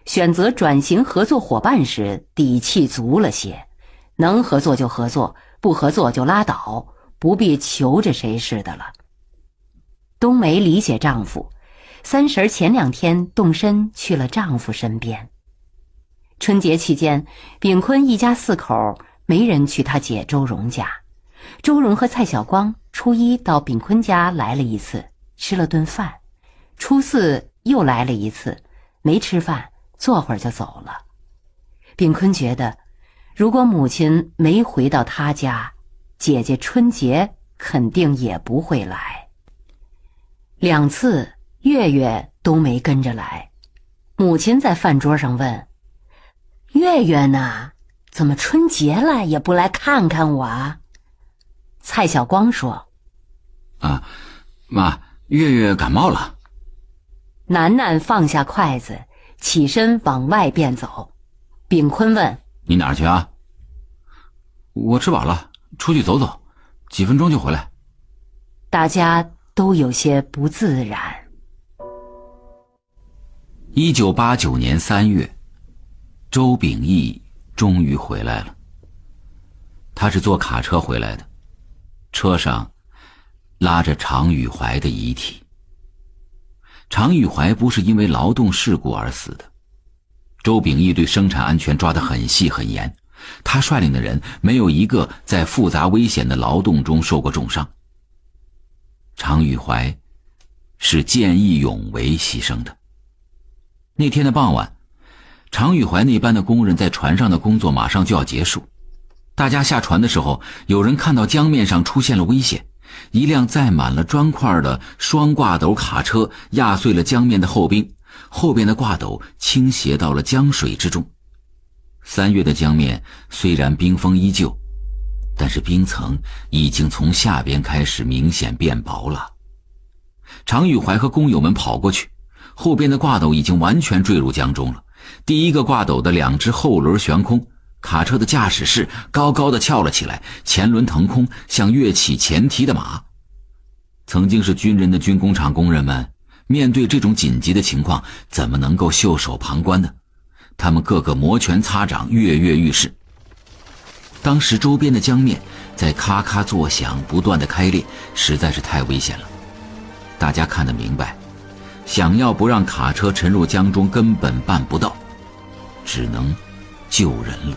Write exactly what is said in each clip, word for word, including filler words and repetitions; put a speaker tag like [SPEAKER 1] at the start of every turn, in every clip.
[SPEAKER 1] 选择转型合作伙伴时底气足了些，能合作就合作，不合作就拉倒，不必求着谁似的了。冬梅理解丈夫，三十前两天动身去了丈夫身边。春节期间，炳坤一家四口没人去他姐周荣家，周荣和蔡晓光初一到炳坤家来了一次，吃了顿饭，初四又来了一次，没吃饭，坐会儿就走了。炳坤觉得，如果母亲没回到他家，姐姐春节肯定也不会来。两次月月都没跟着来，母亲在饭桌上问：月月呢？怎么春节了也不来看看我啊？蔡晓光说：
[SPEAKER 2] 啊，妈，月月感冒了。
[SPEAKER 1] 楠楠放下筷子，起身往外便走。炳坤问：
[SPEAKER 2] 你哪儿去啊？我吃饱了，出去走走，几分钟就回来。
[SPEAKER 1] 大家都有些不自然。
[SPEAKER 2] 一九八九年三月，周秉义终于回来了。他是坐卡车回来的，车上拉着常玉怀的遗体。常玉怀不是因为劳动事故而死的。周秉义对生产安全抓得很细很严，他率领的人没有一个在复杂危险的劳动中受过重伤。常玉怀是见义勇为牺牲的。那天的傍晚，常玉怀那班的工人在船上的工作马上就要结束，大家下船的时候，有人看到江面上出现了危险，一辆载满了砖块的双挂斗卡车压碎了江面的后冰，后边的挂斗倾斜到了江水之中。三月的江面虽然冰封依旧，但是冰层已经从下边开始明显变薄了。常玉怀和工友们跑过去，后边的挂斗已经完全坠入江中了。第一个挂斗的两只后轮悬空，卡车的驾驶室高高的翘了起来，前轮腾空，像跃起前蹄的马。曾经是军人的军工厂工人们面对这种紧急的情况，怎么能够袖手旁观呢？他们个个摩拳擦掌，跃跃欲试。当时周边的江面在咔咔作响，不断的开裂，实在是太危险了。大家看得明白，想要不让卡车沉入江中根本办不到，只能救人了。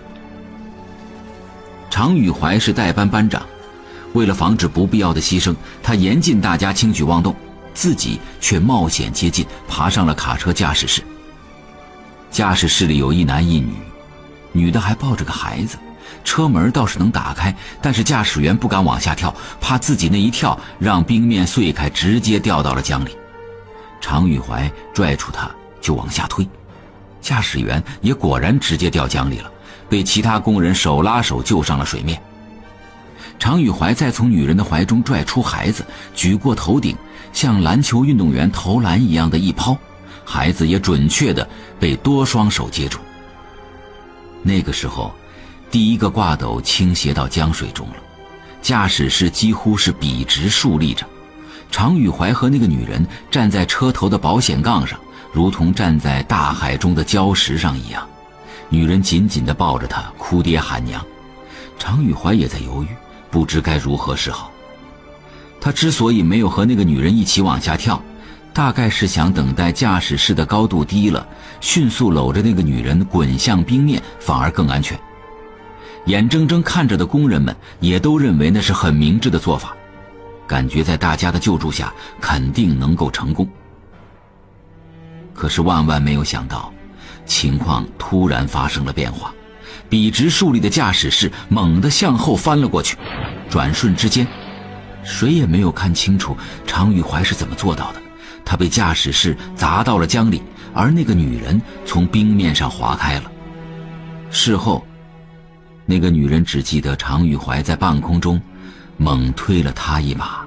[SPEAKER 2] 常玉怀是代班班长，为了防止不必要的牺牲，他严禁大家轻举妄动，自己却冒险接近，爬上了卡车驾驶室。驾驶室里有一男一女，女的还抱着个孩子，车门倒是能打开，但是驾驶员不敢往下跳，怕自己那一跳让冰面碎开，直接掉到了江里。常玉怀拽出他就往下推，驾驶员也果然直接掉江里了，被其他工人手拉手救上了水面。常玉怀再从女人的怀中拽出孩子，举过头顶，像篮球运动员投篮一样的一抛，孩子也准确地被多双手接住。那个时候，第一个挂斗倾斜到江水中了，驾驶室几乎是笔直竖立着。常玉怀和那个女人站在车头的保险杠上，如同站在大海中的礁石上一样。女人紧紧地抱着他，哭爹喊娘。常玉怀也在犹豫，不知该如何是好。他之所以没有和那个女人一起往下跳，大概是想等待驾驶室的高度低了，迅速搂着那个女人滚向冰面，反而更安全。眼睁睁看着的工人们也都认为那是很明智的做法，感觉在大家的救助下肯定能够成功。可是万万没有想到，情况突然发生了变化。笔直竖立的驾驶室猛地向后翻了过去，转瞬之间，谁也没有看清楚常玉怀是怎么做到的。他被驾驶室砸到了江里，而那个女人从冰面上滑开了。事后，那个女人只记得常玉怀在半空中猛推了她一马。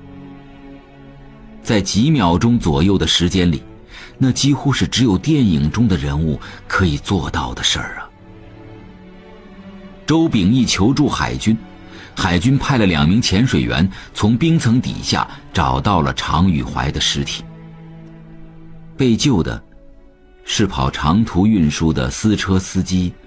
[SPEAKER 2] 在几秒钟左右的时间里，那几乎是只有电影中的人物可以做到的事儿啊。周秉义求助海军，海军派了两名潜水员从冰层底下找到了常玉怀的尸体。被救的是跑长途运输的私车司机